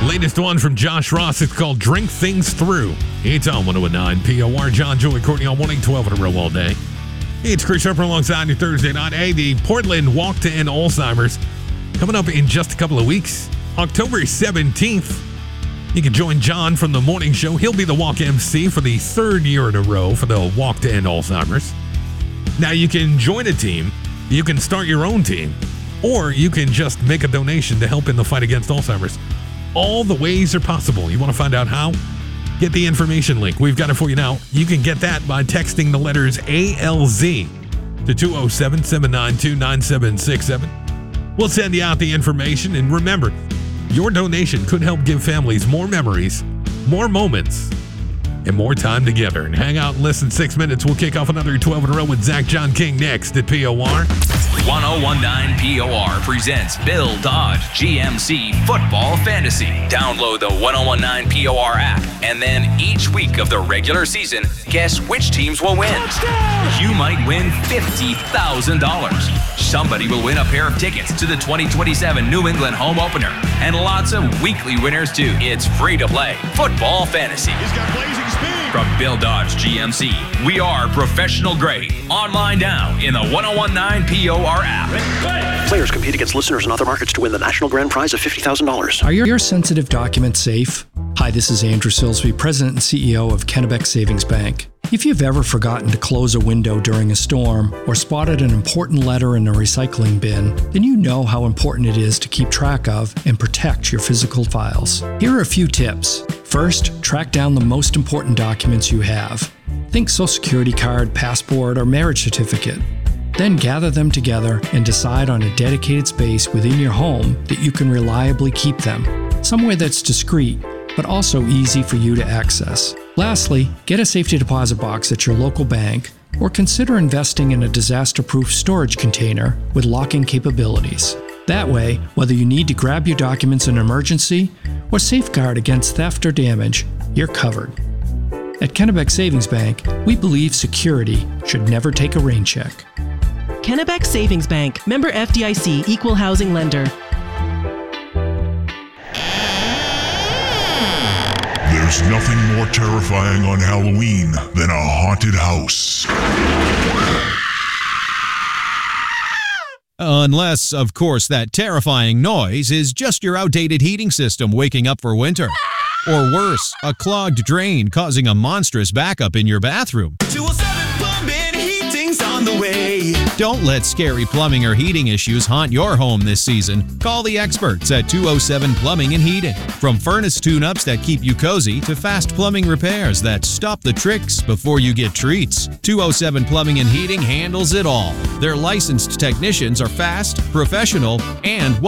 Latest one from Josh Ross. It's called Drink Things Through. It's on 101.9 POR. John, Joey, Courtney on 1-8-12 in a row all day. It's Chris Harper alongside your Thursday night. Hey, the Portland Walk to End Alzheimer's coming up in just a couple of weeks. October 17th. You can join John from the morning show. He'll be the walk MC for the third year in a row for the Walk to End Alzheimer's. Now, you can join a team. You can start your own team. Or you can just make a donation to help in the fight against Alzheimer's. All the ways are possible. You want to find out how? Get the information link. We've got it for you now. You can get that by texting the letters ALZ to 207-792-9767. We'll send you out the information. And remember, your donation could help give families more memories, more moments, and more time together. And hang out in less than 6 minutes. We'll kick off another 12 in a row with Zach John King next at POR. 1019 POR presents Bill Dodge GMC Football Fantasy. Download the 1019 POR app, and then each week of the regular season, guess which teams will win. Touchdown! You might win $50,000. Somebody will win a pair of tickets to the 2027 New England home opener, and lots of weekly winners too. It's free to play Football Fantasy. He's got blazing speed. From Bill Dodge GMC, we are professional grade. Online now in the 1019 POR app. Players compete against listeners in other markets to win the national grand prize of $50,000. Are your sensitive documents safe? Hi, this is Andrew Silsby, President and CEO of Kennebec Savings Bank. If you've ever forgotten to close a window during a storm or spotted an important letter in a recycling bin, then you know how important it is to keep track of and protect your physical files. Here are a few tips. First, track down the most important documents you have. Think Social Security card, passport, or marriage certificate. Then gather them together and decide on a dedicated space within your home that you can reliably keep them, somewhere that's discreet, but also easy for you to access. Lastly, get a safety deposit box at your local bank or consider investing in a disaster-proof storage container with locking capabilities. That way, whether you need to grab your documents in an emergency or safeguard against theft or damage, you're covered. At Kennebec Savings Bank, we believe security should never take a rain check. Kennebec Savings Bank, member FDIC, equal housing lender. There's nothing more terrifying on Halloween than a haunted house. Unless, of course, that terrifying noise is just your outdated heating system waking up for winter. Or worse, a clogged drain causing a monstrous backup in your bathroom. 207 Plumbing, heating's on the way. Don't let scary plumbing or heating issues haunt your home this season. Call the experts at 207 Plumbing and Heating. From furnace tune-ups that keep you cozy to fast plumbing repairs that stop the tricks before you get treats, 207 Plumbing and Heating handles it all. Their licensed technicians are fast, professional, and